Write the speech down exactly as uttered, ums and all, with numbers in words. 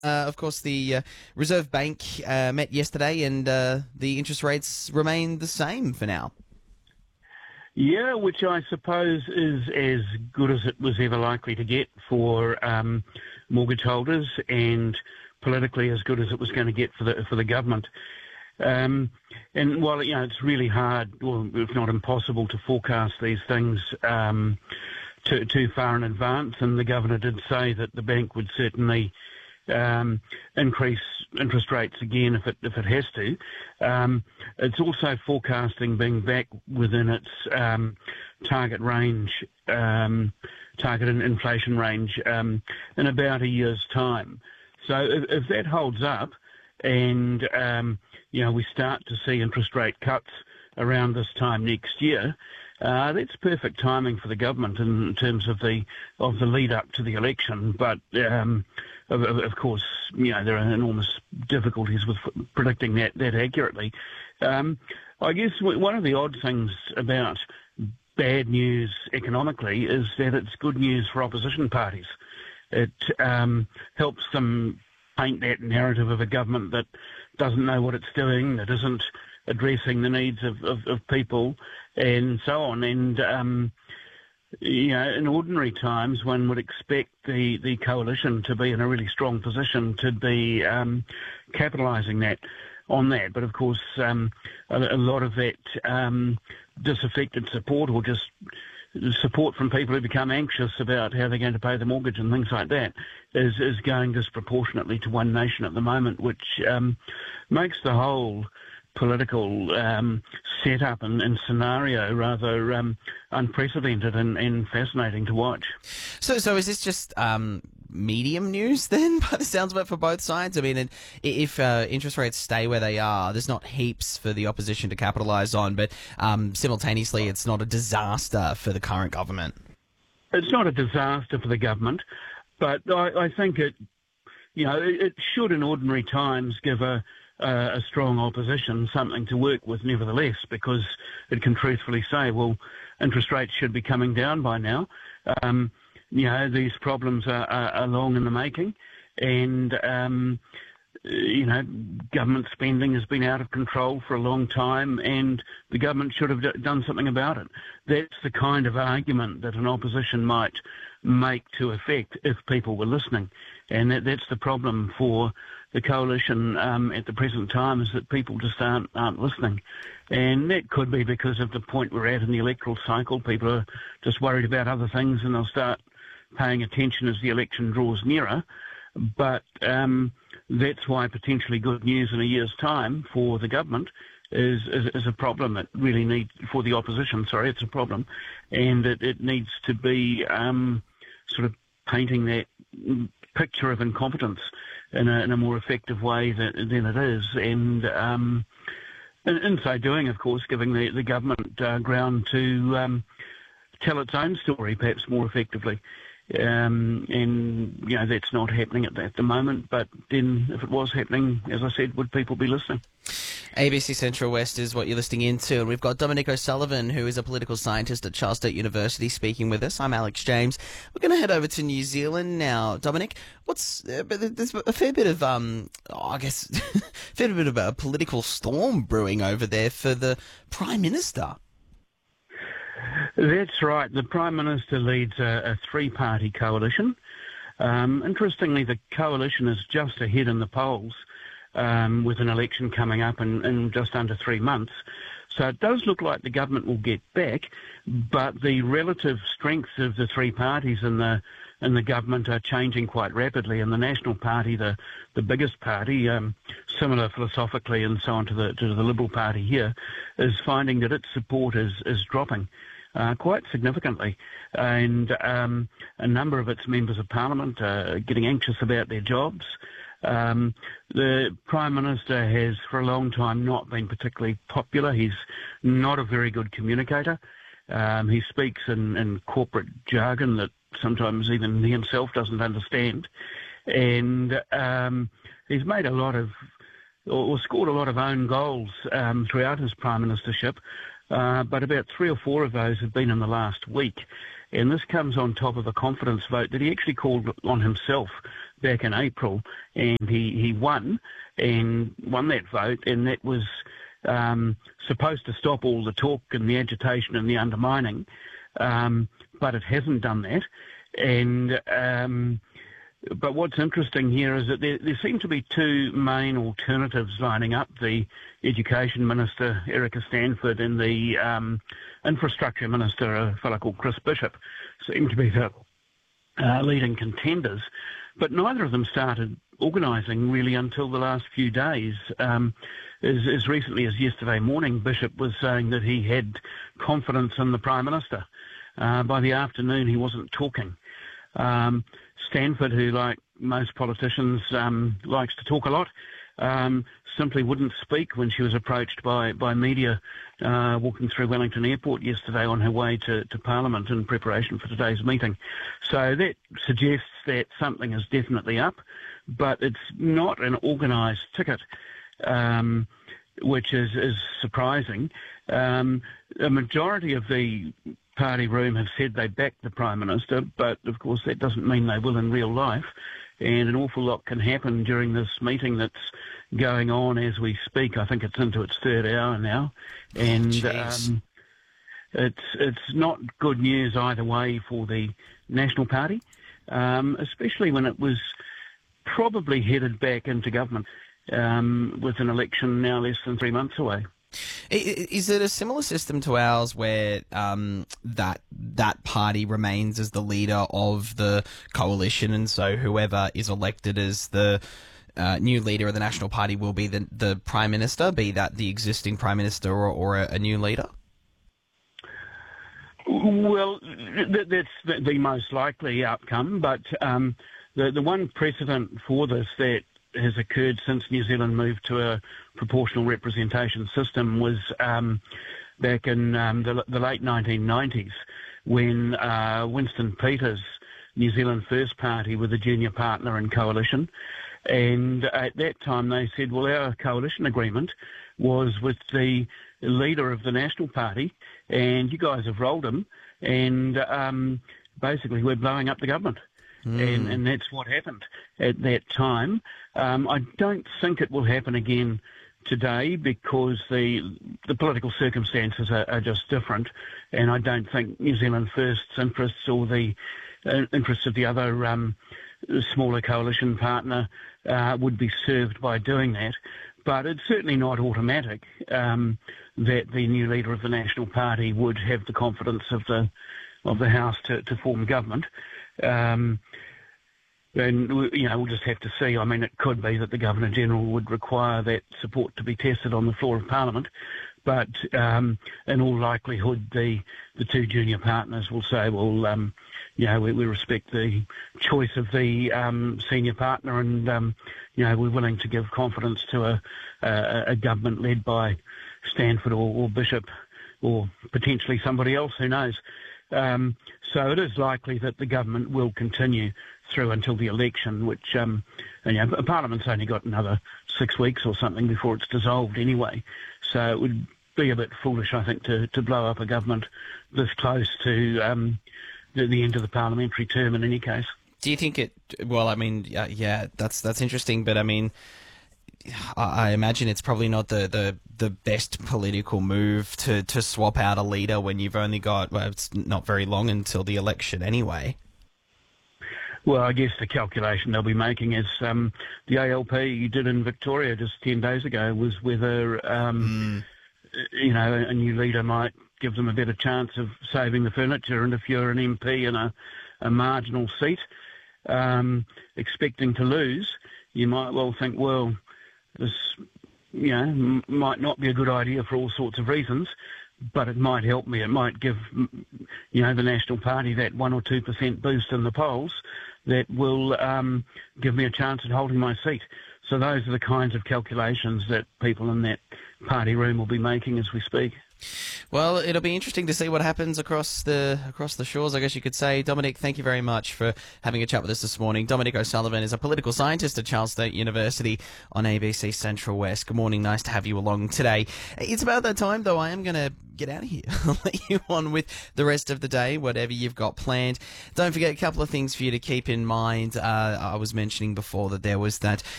Uh, of course, the uh, Reserve Bank uh, met yesterday, and uh, the interest rates remain the same for now. Yeah, which I suppose is as good as it was ever likely to get for um, mortgage holders, and politically as good as it was going to get for the for the government. Um, and while you know it's really hard, well, if not impossible, to forecast these things um, too, too far in advance, and the governor did say that the bank would certainly um, increase interest rates again if it if it has to. Um, it's also forecasting being back within its um, target range, um, target inflation range um, in about a year's time. So if, if that holds up, and um, you know we start to see interest rate cuts around this time next year, uh, that's perfect timing for the government in terms of the of the lead up to the election. But um, of, of course, you know there are enormous difficulties with predicting that that accurately. Um, I guess one of the odd things about bad news economically is that it's good news for opposition parties. It um, helps them paint that narrative of a government that doesn't know what it's doing, that isn't addressing the needs of, of, of people, and so on. And, um, you know, in ordinary times, one would expect the, the coalition to be in a really strong position to be um, capitalising that on that. But, of course, um, a, a lot of that um, disaffected support or just support from people who become anxious about how they're going to pay the mortgage and things like that is, is going disproportionately to One Nation at the moment, which um, makes the whole political um, setup and, and scenario rather um, unprecedented and, and fascinating to watch. So, so is this just um, medium news then, by the sounds of it, for both sides? I mean, if uh, interest rates stay where they are, there's not heaps for the opposition to capitalise on, but um, simultaneously, it's not a disaster for the current government. It's not a disaster for the government, but I, I think it, you know, it, it should in ordinary times give a Uh, a strong opposition something to work with nevertheless, because it can truthfully say, well, interest rates should be coming down by now. Um, you know, these problems are, are, are long in the making, and, um, you know, government spending has been out of control for a long time, and the government should have d- done something about it. That's the kind of argument that an opposition might make to effect if people were listening. And that, that's the problem for the coalition um, at the present time, is that people just aren't, aren't listening. And that could be because of the point we're at in the electoral cycle. People are just worried about other things, and they'll start paying attention as the election draws nearer. But um, that's why potentially good news in a year's time for the government is, is, is a problem. It really needs, for the opposition, sorry, it's a problem. And it, it needs to be um, sort of painting that picture of incompetence in a, in a more effective way than, than it is. And um, in, in so doing, of course, giving the, the government uh, ground to um, tell its own story perhaps more effectively. Um, and, you know, that's not happening at the, at the moment. But then if it was happening, as I said, would people be listening? A B C Central West is what you're listening into, and we've got Dominic O'Sullivan, who is a political scientist at Charles Sturt University, speaking with us. I'm Alex James. We're going to head over to New Zealand now. Dominic, what's uh, there's a fair bit of, um, oh, I guess, a fair bit of a political storm brewing over there for the Prime Minister. That's right. The Prime Minister leads a, a three-party coalition. Um, interestingly, the coalition is just ahead in the polls, Um, with an election coming up in, in just under three months. So it does look like the government will get back, but the relative strengths of the three parties in the in the government are changing quite rapidly. And the National Party, the the biggest party, um, similar philosophically and so on to the to the Liberal Party here, is finding that its support is is dropping uh, quite significantly, and um, a number of its members of Parliament are getting anxious about their jobs. Um, the Prime Minister has for a long time not been particularly popular. He's not a very good communicator. Um, he speaks in, in corporate jargon that sometimes even he himself doesn't understand. And um, he's made a lot of, or, or scored a lot of own goals um, throughout his Prime Ministership, uh, but about three or four of those have been in the last week. And this comes on top of a confidence vote that he actually called on himself back in April, and he, he won and won that vote, and that was um, supposed to stop all the talk and the agitation and the undermining, um, but it hasn't done that. And um, but what's interesting here is that there, there seem to be two main alternatives lining up: the Education Minister, Erica Stanford, and the um, Infrastructure Minister, a fellow called Chris Bishop, seem to be the uh, leading contenders. But neither of them started organising really until the last few days. Um, as, as recently as yesterday morning, Bishop was saying that he had confidence in the Prime Minister. Uh, by the afternoon, he wasn't talking. Um, Stanford, who, like most politicians, um, likes to talk a lot, um, simply wouldn't speak when she was approached by, by media uh, walking through Wellington Airport yesterday on her way to, to Parliament in preparation for today's meeting. So that suggests that something is definitely up, but it's not an organised ticket, um, which is, is surprising. Um, a majority of the party room have said they back the Prime Minister, but of course that doesn't mean they will in real life. And an awful lot can happen during this meeting that's going on as we speak. I think it's into its third hour now. And um, it's it's not good news either way for the National Party, um, especially when it was probably headed back into government um, with an election now less than three months away. Is it a similar system to ours where um, that that party remains as the leader of the coalition, and so whoever is elected as the uh, new leader of the National Party will be the, the Prime Minister, be that the existing Prime Minister or, or a, a new leader? Well, that's the most likely outcome, but um, the, the one precedent for this that has occurred since New Zealand moved to a proportional representation system was um, back in um, the, the late nineteen nineties when uh, Winston Peters' New Zealand First Party were the junior partner in coalition. And at that time they said, well, our coalition agreement was with the leader of the National Party, and you guys have rolled him, and um, basically we're blowing up the government. Mm. And, and that's what happened at that time. Um, I don't think it will happen again today because the the political circumstances are, are just different, and I don't think New Zealand First's interests or the uh, interests of the other um, smaller coalition partner uh, would be served by doing that. But it's certainly not automatic um, that the new leader of the National Party would have the confidence of the of the House to, to form government. Um, and, you know, we'll just have to see. I mean, it could be that the Governor-General would require that support to be tested on the floor of Parliament, but um, in all likelihood, the, the two junior partners will say, well, um, you know, we, we respect the choice of the um, senior partner, and, um, you know, we're willing to give confidence to a, a, a government led by Stanford or, or Bishop or potentially somebody else, who knows. Um, so it is likely that the government will continue through until the election, which um, and, you know, Parliament's only got another six weeks or something before it's dissolved anyway. So it would be a bit foolish, I think, to, to blow up a government this close to um, the, the end of the parliamentary term in any case. Do you think it... Well, I mean, yeah, yeah that's that's interesting, but I mean, I imagine it's probably not the, the, the best political move to, to swap out a leader when you've only got, well, it's not very long until the election anyway. Well, I guess the calculation they'll be making is um, the A L P did in Victoria just ten days ago was whether, um, mm. you know, a new leader might give them a better chance of saving the furniture. And if you're an M P in a, a marginal seat, um, expecting to lose, you might well think, well, this, you know, m- might not be a good idea for all sorts of reasons, but it might help me. It might give, you know, the National Party that one or two percent boost in the polls that will um, give me a chance at holding my seat. So those are the kinds of calculations that people in that party room will be making as we speak. Well, it'll be interesting to see what happens across the across the shores, I guess you could say. Dominic, thank you very much for having a chat with us this morning. Dominic O'Sullivan is a political scientist at Charles State University on A B C Central West. Good morning, nice to have you along today. It's about that time, though. I am going to get out of here. I'll let you on with the rest of the day, whatever you've got planned. Don't forget a couple of things for you to keep in mind. Uh, I was mentioning before that there was that